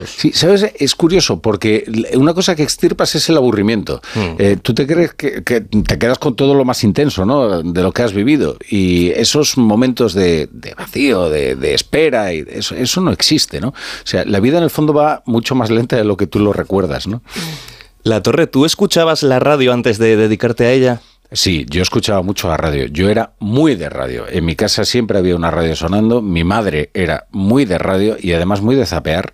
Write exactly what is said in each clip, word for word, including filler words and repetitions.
Sí, ¿sabes? Es curioso porque una cosa que extirpas es el aburrimiento. Mm. Eh, tú te crees que, que te quedas con todo lo más intenso, ¿no? De lo que has vivido. Y esos momentos de, de vacío, de, de espera, y eso, eso no existe, ¿no? O sea, la vida en el fondo va mucho más lenta de lo que tú lo recuerdas, ¿no? La Torre, ¿tú escuchabas la radio antes de dedicarte a ella? Sí, yo escuchaba mucho la radio. Yo era muy de radio. En mi casa siempre había una radio sonando. Mi madre era muy de radio y además muy de zapear.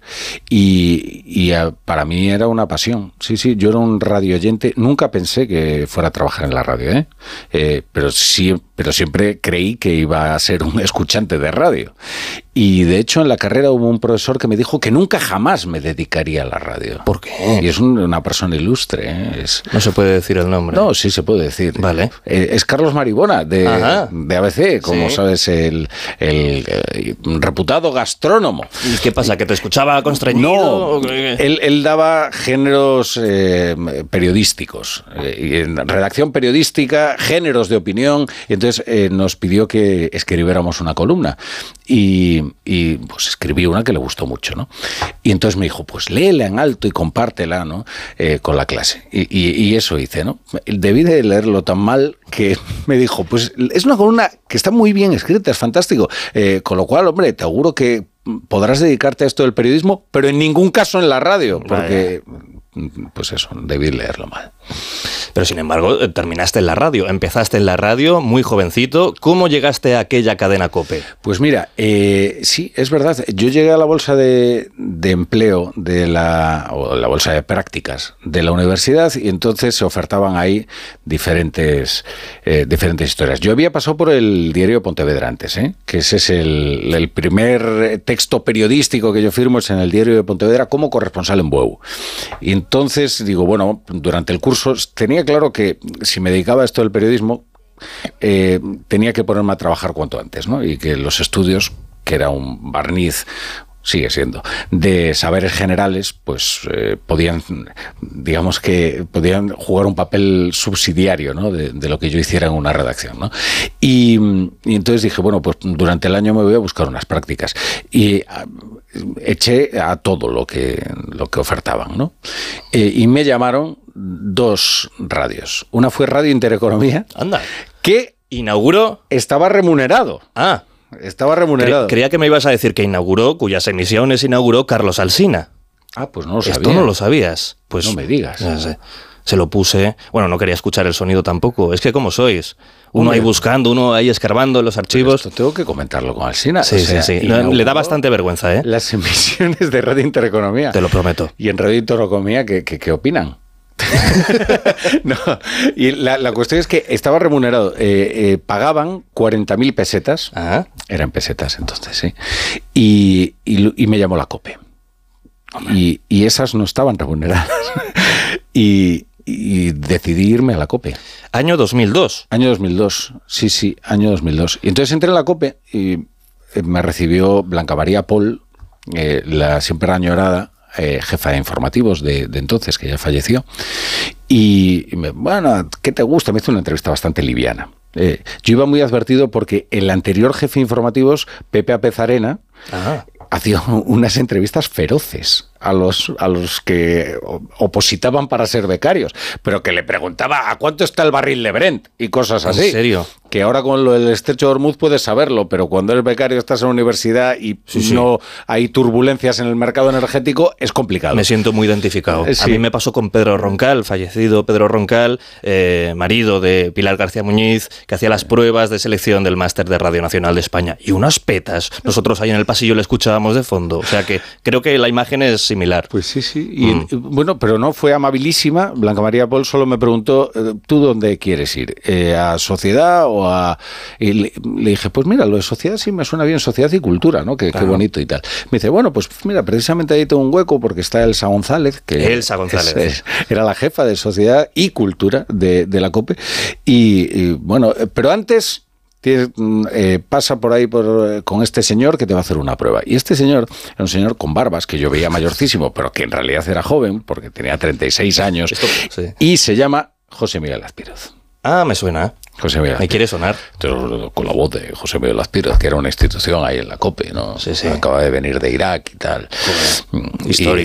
Y, y a, para mí era una pasión. Sí, sí, yo era un radio oyente. Nunca pensé que fuera a trabajar en la radio, ¿eh? Eh, pero, sí, pero siempre creí que iba a ser un escuchante de radio. Y de hecho en la carrera hubo un profesor que me dijo que nunca jamás me dedicaría a la radio. ¿Por qué? Y es un, una persona ilustre, ¿eh? Es... No se puede decir el nombre. No, sí se puede decir. Vale. Eh, es Carlos Maribona, de, de A B C, como sí. sabes, el, el, el reputado gastrónomo. ¿Y qué pasa? ¿Que te escuchaba constreñido? No, él, él daba géneros eh, periodísticos, eh, en redacción periodística, géneros de opinión, y entonces eh, nos pidió que escribiéramos una columna. Y, y pues escribí una que le gustó mucho, ¿no? Y entonces me dijo, pues léela en alto y compártela, ¿no? Eh, con la clase. Y, y, y eso hice, ¿no? Debí de leerlo tan mal que me dijo, pues es una columna que está muy bien escrita, es fantástico. Eh, con lo cual, hombre, te auguro que podrás dedicarte a esto del periodismo, pero en ningún caso en la radio, porque... pues eso, debí leerlo mal. Pero sin embargo, terminaste en la radio, empezaste en la radio muy jovencito. ¿Cómo llegaste a aquella cadena COPE? Pues mira, eh, sí, es verdad. Yo llegué a la bolsa de, de empleo de la, o la bolsa de prácticas de la universidad y entonces se ofertaban ahí diferentes, eh, diferentes historias. Yo había pasado por el diario de Pontevedra antes, ¿eh? Que ese es el, el primer texto periodístico que yo firmo, es en el diario de Pontevedra como corresponsal en Bueu. Y entonces digo, bueno, durante el curso tenía claro que si me dedicaba a esto del periodismo, eh, tenía que ponerme a trabajar cuanto antes, ¿no? Y que los estudios, que era un barniz, sigue siendo, de saberes generales, pues eh, podían, digamos que podían jugar un papel subsidiario, ¿no? de, de lo que yo hiciera en una redacción, ¿no? Y, y entonces dije, bueno, pues durante el año me voy a buscar unas prácticas. Y a, eché a todo lo que, lo que ofertaban, ¿no? Eh, y me llamaron dos radios. Una fue Radio Intereconomía, anda, que inauguró, estaba remunerado. Ah, estaba remunerado. Cre- creía que me ibas a decir que inauguró, cuyas emisiones inauguró Carlos Alsina. Ah, pues no lo sabía. Esto no lo sabías. Pues no me digas. No sé. Se lo puse. Bueno, no quería escuchar el sonido tampoco. Es que como sois, uno Hombre, ahí buscando, uno ahí escarbando en los archivos. Esto tengo que comentarlo con Alsina. Sí, o sea, sí, sí. Le da bastante vergüenza, ¿eh? Las emisiones de Radio Intereconomía. Te lo prometo. Y en Radio Intereconomía, ¿qué, qué, qué opinan? No, y la, la cuestión es que estaba remunerado. Eh, eh, pagaban cuarenta mil pesetas. Ajá. Eran pesetas entonces, sí. Y, y, y me llamó la COPE. Y, y esas no estaban remuneradas. y, y decidí irme a la COPE. Año dos mil dos. Año dos mil dos, sí, sí, año dos mil dos. Y entonces entré en la COPE y me recibió Blanca María Pol, eh, la siempre añorada eh, jefa de informativos de, de entonces, que ya falleció. Y, y me, bueno, ¿qué te gusta? Me hizo una entrevista bastante liviana. Eh, yo iba muy advertido porque el anterior jefe de informativos, Pepe Apezarena, ah. hacía unas entrevistas feroces a los, a los que opositaban para ser becarios, pero que le preguntaba ¿a cuánto está el barril de Brent? Y cosas así. ¿En serio? Que ahora con lo del estrecho de Hormuz puedes saberlo, pero cuando eres becario, estás en la universidad y sí, sí. no hay turbulencias en el mercado energético, es complicado. Me siento muy identificado. Sí. A mí me pasó con Pedro Roncal, fallecido Pedro Roncal, eh, marido de Pilar García Muñiz, que hacía las pruebas de selección del máster de Radio Nacional de España. Y unas petas. Nosotros ahí en el pasillo le escuchábamos de fondo. O sea que creo que la imagen es similar. Pues sí, sí. Y, mm. Bueno, pero no fue amabilísima. Blanca María Pol solo me preguntó, ¿tú dónde quieres ir? Eh, ¿A Sociedad o a...? Y le, le dije, pues mira, lo de Sociedad sí me suena bien, Sociedad y Cultura, ¿no? Que, claro. Qué bonito y tal. Me dice, bueno, pues mira, precisamente ahí tengo un hueco porque está Elsa González, que Elsa González. Es, es, era la jefa de Sociedad y Cultura de, de la COPE. Y, y bueno, pero antes... Eh, pasa por ahí por, con este señor que te va a hacer una prueba. Y este señor era un señor con barbas que yo veía mayorcísimo, pero que en realidad era joven, porque tenía treinta y seis años. Esto, sí. Y se llama José Miguel Azpiroz. Ah, me suena. José Miguel. Me quiere sonar. Entonces, con la voz de José Miguel Azpiroz, que era una institución ahí en la COPE, ¿no? Sí, sí. Acaba de venir de Irak y tal. Histórico.